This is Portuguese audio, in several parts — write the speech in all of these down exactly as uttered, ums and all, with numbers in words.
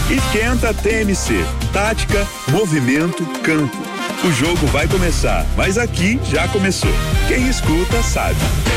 Esquenta T M C. Tática, movimento, campo. O jogo vai começar, mas aqui já começou. Quem escuta sabe.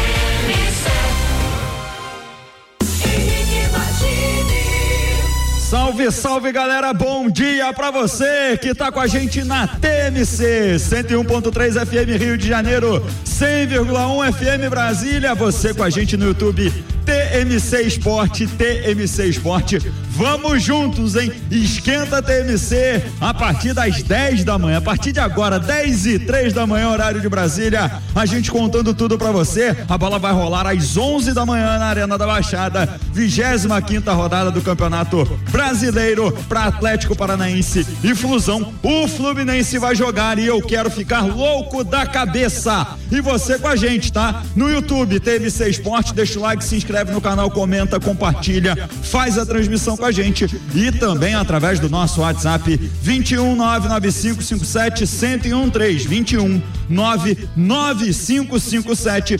Salve, salve galera, bom dia pra você que tá com a gente na T M C cento e um ponto três F M Rio de Janeiro, cem vírgula um F M Brasília, você com a gente no YouTube T M C Esporte, T M C Esporte. Vamos juntos, hein? Esquenta T M C a partir das dez da manhã, a partir de agora, dez e três da manhã, horário de Brasília, a gente contando tudo pra você. A bola vai rolar às onze da manhã na Arena da Baixada, vigésima quinta rodada do Campeonato Brasileiro para Atlético Paranaense e Flusão. O Fluminense vai jogar e eu quero ficar louco da cabeça. E você com a gente, tá? No YouTube, T M C Esporte, deixa o like, se inscreve no canal, comenta, compartilha, faz a transmissão com a gente e também através do nosso WhatsApp vinte e um nove nove cinco cinco sete um um três, vinte e um nove nove cinco cinco sete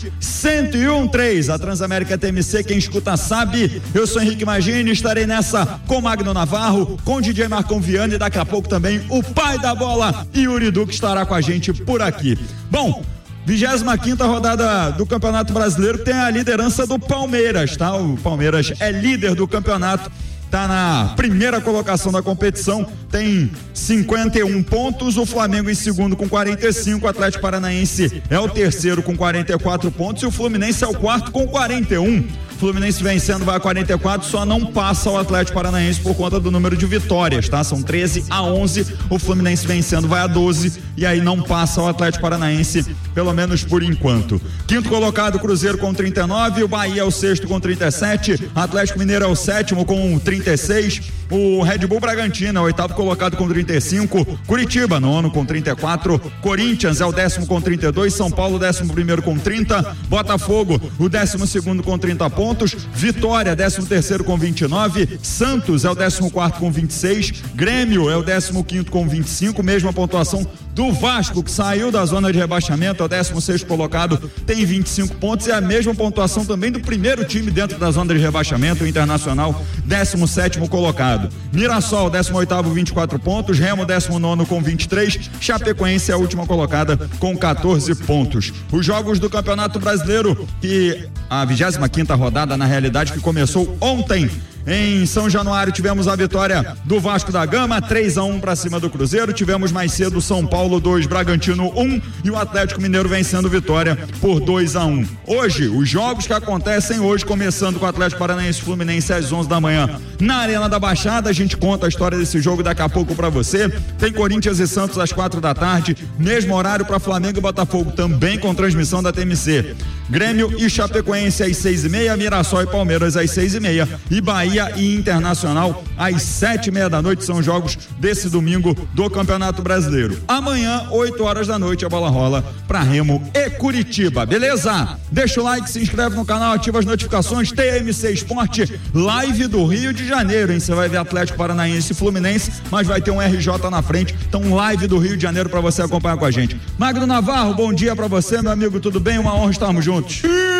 um um três. A Transamérica T M C, quem escuta sabe. Eu sou Henrique Magini, estarei nessa com Magno Navarro, com o D J Marcão Viana e daqui a pouco também o pai da bola, Yuri Duque, estará com a gente por aqui. Bom, vigésima quinta rodada do Campeonato Brasileiro tem a liderança do Palmeiras, tá? O Palmeiras é líder do campeonato, tá na primeira colocação da competição, tem cinquenta e um pontos, o Flamengo em segundo com quarenta e cinco, o Atlético Paranaense é o terceiro com quarenta e quatro pontos e o Fluminense é o quarto com quarenta e um. Fluminense vencendo vai a quarenta e quatro, só não passa o Atlético Paranaense por conta do número de vitórias, tá? São treze a onze, o Fluminense vencendo vai a doze e aí não passa o Atlético Paranaense, pelo menos por enquanto. Quinto colocado, Cruzeiro com trinta e nove, o Bahia é o sexto com trinta e sete, Atlético Mineiro é o sétimo com trinta e seis, o Red Bull Bragantino é o oitavo colocado com trinta e cinco, Curitiba nono com trinta e quatro, Corinthians é o décimo com trinta e dois, São Paulo décimo primeiro com trinta, Botafogo o décimo segundo com trinta pontos, Vitória décimo terceiro com vinte e nove, Santos é o décimo quarto com vinte e seis, Grêmio é o décimo quinto com vinte e cinco, mesma pontuação do Vasco, que saiu da zona de rebaixamento, é o décimo sexto colocado, tem vinte e cinco pontos, e a mesma pontuação também do primeiro time dentro da zona de rebaixamento, o Internacional, décimo sétimo colocado. Mirassol, décimo oitavo, vinte e quatro pontos, Remo, décimo nono com vinte e três, Chapecoense é a última colocada com quatorze pontos. Os jogos do Campeonato Brasileiro, que a vigésima quinta rodada, na realidade, que começou ontem, em São Januário, tivemos a vitória do Vasco da Gama, três a um para cima do Cruzeiro. Tivemos mais cedo São Paulo dois, Bragantino um e o Atlético Mineiro vencendo Vitória por dois a um. Hoje, os jogos que acontecem hoje, começando com o Atlético Paranaense e Fluminense às onze da manhã na Arena da Baixada. A gente conta a história desse jogo daqui a pouco para você. Tem Corinthians e Santos às quatro da tarde, mesmo horário para Flamengo e Botafogo, também com transmissão da T M C. Grêmio e Chapecoense às seis e meia, Mirassol e Palmeiras às seis e meia e Bahia e Internacional às sete e meia da noite, são jogos desse domingo do Campeonato Brasileiro. Amanhã, oito horas da noite, a bola rola para Remo e Curitiba, beleza? Deixa o like, se inscreve no canal, ativa as notificações. T M C Esporte, live do Rio de Janeiro, hein? Você vai ver Atlético Paranaense e Fluminense, mas vai ter um R J na frente, então live do Rio de Janeiro para você acompanhar com a gente. Magno Navarro, bom dia para você, meu amigo, tudo bem? Uma honra estarmos juntos.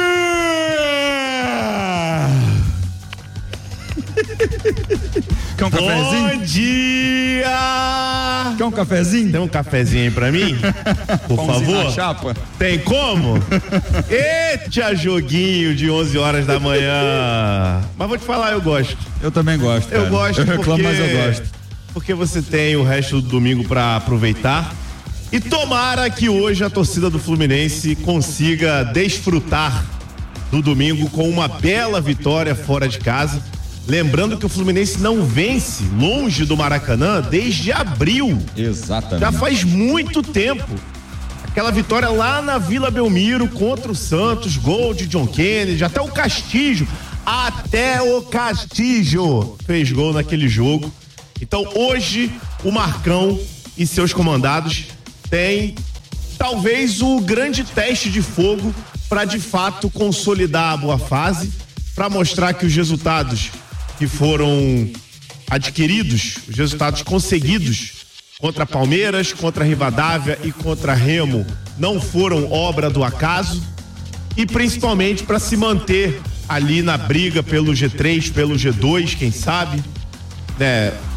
Quer um cafezinho? Bom dia! Quer um cafezinho? Tem um cafezinho aí pra mim? Por Pãozinho favor. na chapa? Tem como? Eita, joguinho de onze horas da manhã. Mas vou te falar, eu gosto. Eu também gosto. Eu cara. gosto Eu reclamo, porque... mas eu gosto. Porque você tem o resto do domingo pra aproveitar. E tomara que hoje a torcida do Fluminense consiga desfrutar do domingo com uma bela vitória fora de casa. Lembrando que o Fluminense não vence longe do Maracanã desde abril. Exatamente. Já faz muito tempo. Aquela vitória lá na Vila Belmiro contra o Santos, gol de John Kennedy, até o Castillo, até o Castillo fez gol naquele jogo. Então hoje o Marcão e seus comandados têm talvez o grande teste de fogo para de fato consolidar a boa fase, para mostrar que os resultados que foram adquiridos, os resultados conseguidos contra Palmeiras, contra Rivadavia e contra Remo não foram obra do acaso, e principalmente para se manter ali na briga pelo G três, pelo G dois, quem sabe, né?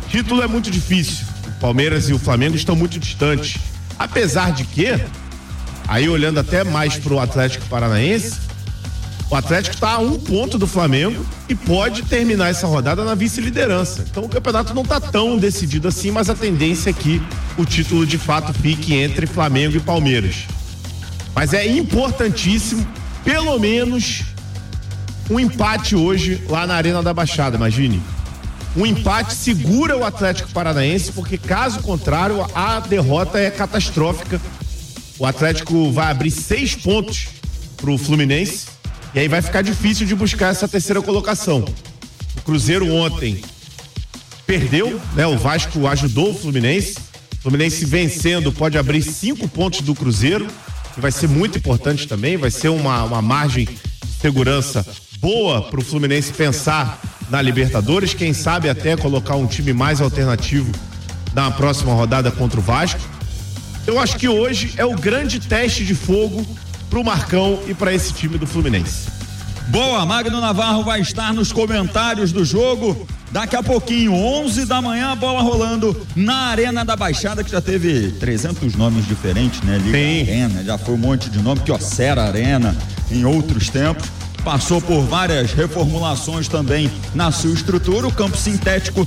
Título é muito difícil. O Palmeiras e o Flamengo estão muito distantes. Apesar de que, aí olhando até mais pro Atlético Paranaense, o Atlético está a um ponto do Flamengo e pode terminar essa rodada na vice-liderança. Então o campeonato não está tão decidido assim, mas a tendência é que o título de fato fique entre Flamengo e Palmeiras. Mas é importantíssimo, pelo menos, um empate hoje lá na Arena da Baixada, imagine. Um empate segura o Atlético Paranaense, porque caso contrário, a derrota é catastrófica. O Atlético vai abrir seis pontos pro Fluminense e aí vai ficar difícil de buscar essa terceira colocação. O Cruzeiro ontem perdeu, né? O Vasco ajudou o Fluminense. O Fluminense vencendo pode abrir cinco pontos do Cruzeiro, que vai ser muito importante também, vai ser uma, uma margem de segurança boa pro Fluminense pensar na Libertadores, quem sabe até colocar um time mais alternativo na próxima rodada contra o Vasco. Eu acho que hoje é o grande teste de fogo pro Marcão e para esse time do Fluminense. Boa, Magno Navarro vai estar nos comentários do jogo daqui a pouquinho, onze da manhã, a bola rolando na Arena da Baixada, que já teve trezentos nomes diferentes, né? Liga Arena, já foi um monte de nome, Kyocera Arena em outros tempos. Passou por várias reformulações também na sua estrutura, o campo sintético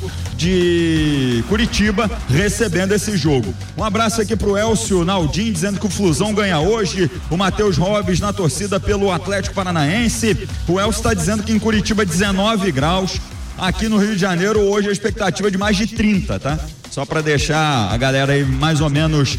de Curitiba recebendo esse jogo. Um abraço aqui pro Elcio Naldin, dizendo que o Flusão ganha hoje, o Matheus Robes na torcida pelo Atlético Paranaense. O Elcio está dizendo que em Curitiba dezenove graus, aqui no Rio de Janeiro hoje a expectativa é de mais de trinta, tá? Só para deixar a galera aí mais ou menos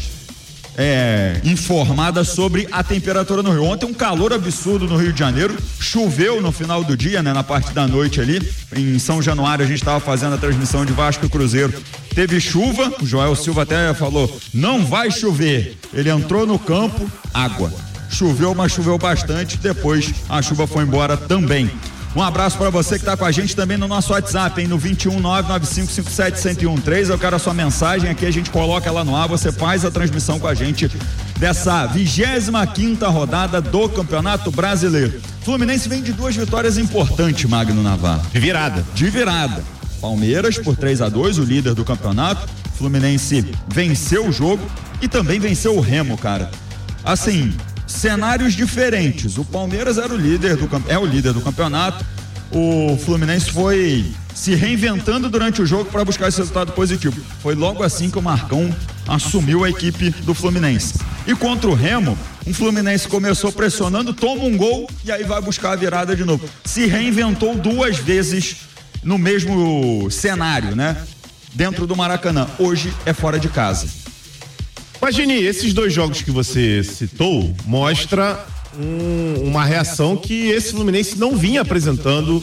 É, informada sobre a temperatura no Rio. Ontem um calor absurdo no Rio de Janeiro, choveu no final do dia, né, na parte da noite ali, em São Januário a gente estava fazendo a transmissão de Vasco e Cruzeiro, teve chuva, o Joel Silva até falou, não vai chover, ele entrou no campo, água, choveu, mas choveu bastante, depois a chuva foi embora também. Um abraço para você que está com a gente também no nosso WhatsApp, hein, no vinte e um, nove nove cinco cinco sete, zero zero um três. Eu quero a sua mensagem aqui, a gente coloca ela no ar, você faz a transmissão com a gente dessa vigésima quinta rodada do Campeonato Brasileiro. Fluminense vem de duas vitórias importantes, Magno Navarro. De virada. De virada. Palmeiras por três a dois, o líder do campeonato. Fluminense venceu o jogo e também venceu o Remo, cara. Assim, cenários diferentes. O Palmeiras era o líder do, é o líder do campeonato. O Fluminense foi se reinventando durante o jogo para buscar esse resultado positivo. Foi logo assim que o Marcão assumiu a equipe do Fluminense. E contra o Remo, um Fluminense começou pressionando, toma um gol e aí vai buscar a virada de novo. Se reinventou duas vezes no mesmo cenário, né? Dentro do Maracanã. Hoje é fora de casa. Imagine, esses dois jogos que você citou mostra um, uma reação que esse Fluminense não vinha apresentando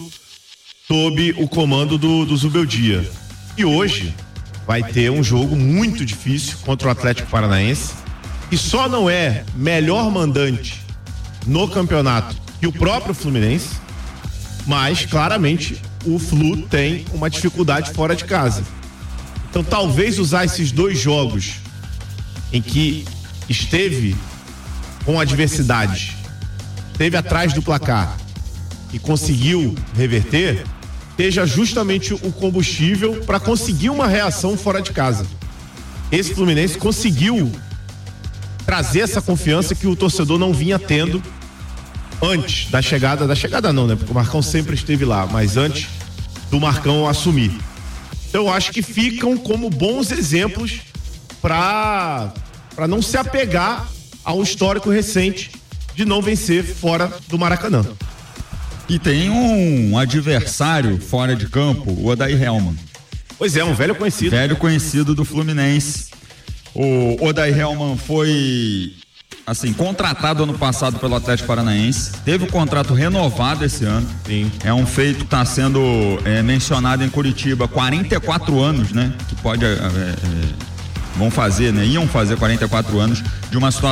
sob o comando do, do Zubeldia. E hoje vai ter um jogo muito difícil contra o Atlético Paranaense, que só não é melhor mandante no campeonato que o próprio Fluminense, mas claramente o Flu tem uma dificuldade fora de casa. Então talvez usar esses dois jogos em que esteve com adversidade, esteve atrás do placar e conseguiu reverter, seja justamente o combustível para conseguir uma reação fora de casa. Esse Fluminense conseguiu trazer essa confiança que o torcedor não vinha tendo antes da chegada, da chegada não, né? Porque o Marcão sempre esteve lá, mas antes do Marcão assumir. Então eu acho que ficam como bons exemplos para para não se apegar ao histórico recente de não vencer fora do Maracanã. E tem um adversário fora de campo, o Odair Hellmann. Pois é, um velho conhecido. Velho conhecido do Fluminense. O Odair Hellmann foi, assim, contratado ano passado pelo Atlético Paranaense, teve o contrato renovado esse ano. Sim. É um feito que está sendo é, mencionado em Curitiba, quarenta e quatro anos, né? Que pode, é, é, vão fazer, né? Iam fazer quarenta e quatro anos de uma situação